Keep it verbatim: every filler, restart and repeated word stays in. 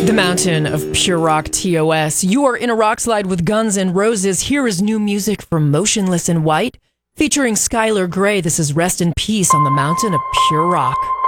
The Mountain of Pure Rock T O S. You are in a rock slide with Guns N' Roses. Here is new music from Motionless in White, featuring Skylar Grey. This is Rest in Peace on the Mountain of Pure Rock.